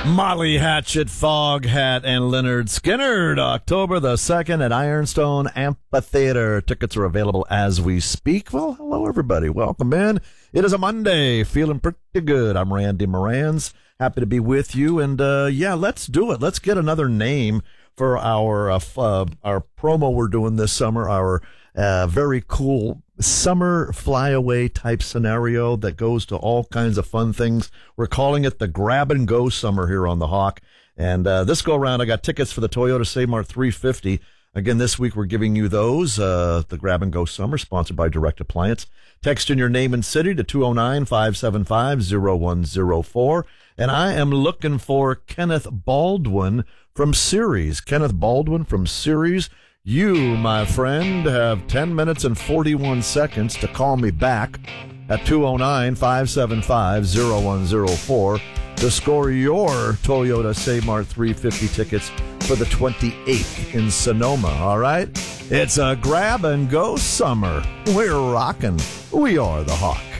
Molly Hatchet, Foghat, and Leonard Skinner, October the 2nd at Ironstone Amphitheater. Tickets are available as we speak. Well, hello, everybody. Welcome in. It is a Monday. Feeling pretty good. I'm Randy Morans. Happy to be with you. And, let's do it. Let's get another name for our promo we're doing this summer, our very cool summer flyaway type scenario that goes to all kinds of fun things. We're calling it the Grab and Go Summer here on the Hawk. And this go around, I got tickets for the Toyota Save-Mart 350. Again, this week we're giving you those, the Grab and Go Summer, sponsored by Direct Appliance. Text in your name and city to 209-575-0104. And I am looking for Kenneth Baldwin from Ceres. Kenneth Baldwin from Ceres. You, my friend, have 10 minutes and 41 seconds to call me back at 209-575-0104 to score your Toyota Save-Mart 350 tickets for the 28th in Sonoma, all right? It's a grab and go summer. We're rocking. We are the Hawk.